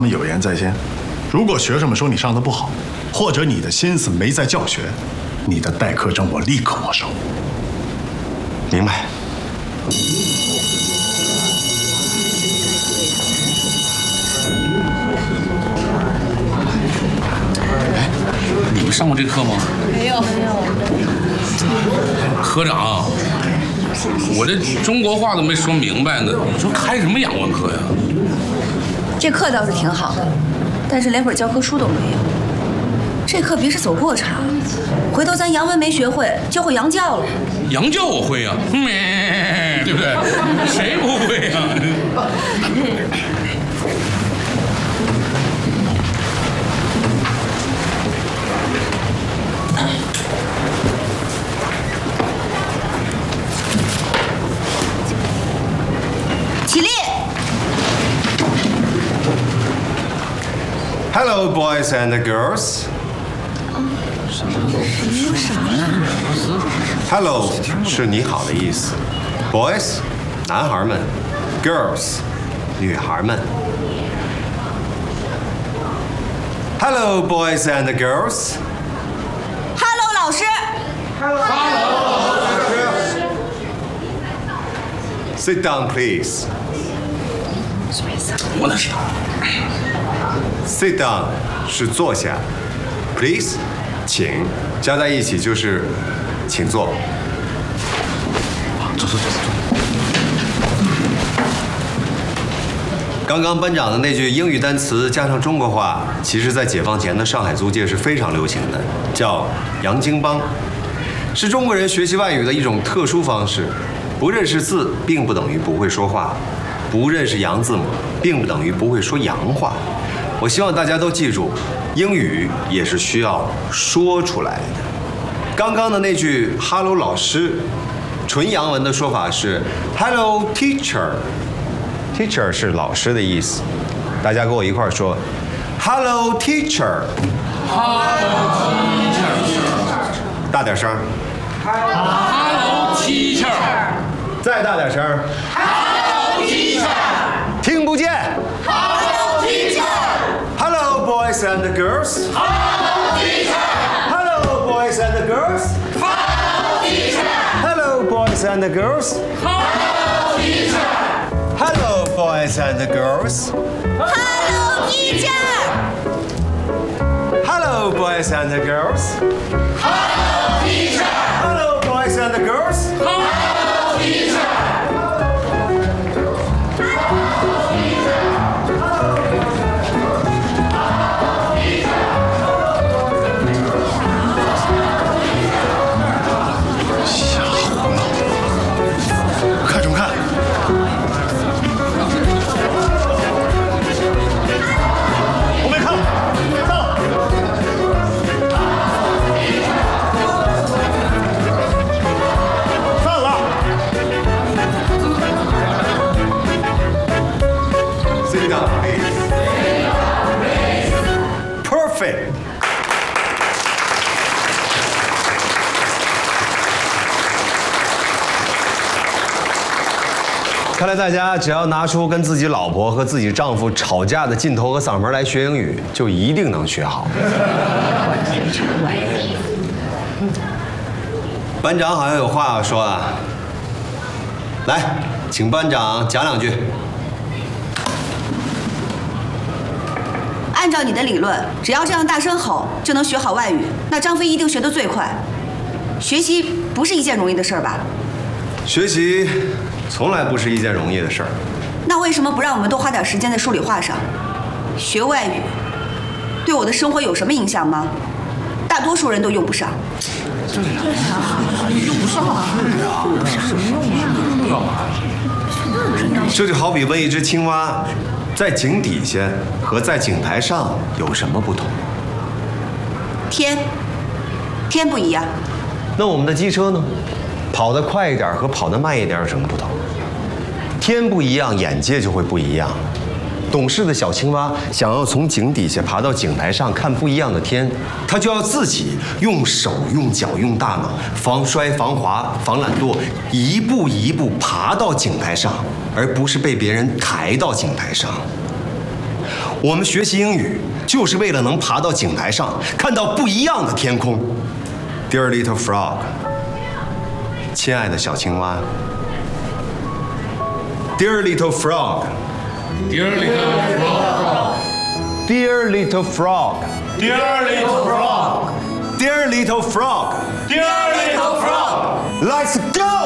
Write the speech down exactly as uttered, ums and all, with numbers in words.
有言在先，如果学生们说你上的不好，或者你的心思没在教学，你的代课证我立刻没收。 明白。 哎，你们上过这课吗？ 没有，没有。 科长，我这中国话都没说明白呢，你说开什么洋文课呀？ 这课倒是挺好的，但是连本教科书都没有。这课别是走过场，回头咱洋文没学会，就会洋教了。 洋教我会呀、啊，对不对？谁不会呀、啊？ 起立。 Hello, boys and girls. Hello 是你好的意思 ，boys 男孩们 ，girls 女孩们。Hello, boys and girls. Hello， 老师。 Hello, 老师。Sit down, please. 我那是。 Sit down 是坐下 ，please 请加在一起就是请坐。 走走走走。 刚刚班长的那句英语单词加上中国话，其实在解放前的上海租界是非常流行的，叫洋经帮，是中国人学习外语的一种特殊方式。不认识字并不等于不会说话，不认识洋字母并不等于不会说洋话。我希望大家都记住，英语也是需要说出来的。刚刚的那句 "Hello 老师"，纯洋文的说法是 "Hello teacher"。Teacher 是老师的意思，大家跟我一块儿说 "Hello teacher"。Hello teacher。大点声。 Hello teacher。 再大点声。 Hello teacher。 听不见。 Hello teacher。 Hello boys and girls. Hello teacher. Hello boys and girls. Hello teacher. Hello boys and girls. Hello teacher. Hello boys and girls. Hello teacher。 Hello boys and girls. Hello teacher. Hello boys and girls. Hello teacher. 看什么看？我没看，到。散了。 Sit down, please. Perfect. 看来大家只要拿出跟自己老婆和自己丈夫吵架的劲头和嗓门来学英语，就一定能学好。班长好像有话要说啊，来，请班长讲两句。 按照你的理论，只要这样大声吼就能学好外语，那张飞一定学得最快。学习不是一件容易的事儿吧？ 学习从来不是一件容易的事儿。 那为什么不让我们多花点时间在数理化上？学外语对我的生活有什么影响吗？大多数人都用不上。 对呀，用不上啊！是啊，什么用啊？干嘛？ 这就好比问一只青蛙，在井底下和在井台上有什么不同？ 天，天不一样。 那我们的机车呢？跑得快一点和跑得慢一点有什么不同？天不一样，眼界就会不一样。懂事的小青蛙想要从井底下爬到井台上看不一样的天，它就要自己用手、用脚、用大脑，防摔、防滑、防懒惰，一步一步爬到井台上，而不是被别人抬到井台上。 我们学习英语就是为了能爬到井台上，看到不一样的天空。Dear little frog， 亲爱的小青蛙。Dear little frog，Dear little frog，Dear little frog，Dear little frog，Dear little frog，Dear little frog，Let's go。